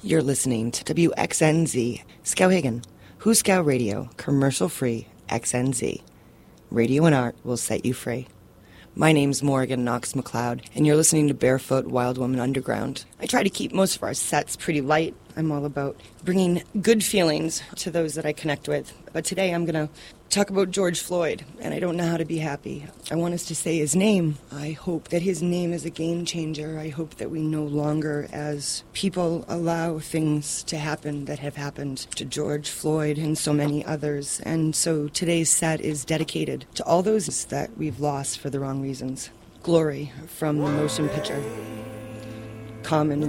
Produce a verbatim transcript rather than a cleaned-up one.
You're listening to W X N Z, Skowhegan, Huskow Radio, commercial-free X N Z. Radio and art will set you free. My name's Morgan Knox McLeod, and you're listening to Barefoot Wild Woman Underground. I try to keep most of our sets pretty light. I'm all about bringing good feelings to those that I connect with. But today I'm going to talk about George Floyd, and I don't know how to be happy. I want us to say his name. I hope that his name is a game changer. I hope that we no longer, as people, allow things to happen that have happened to George Floyd and so many others. And so today's set is dedicated to all those that we've lost for the wrong reasons. Glory from the motion picture. Common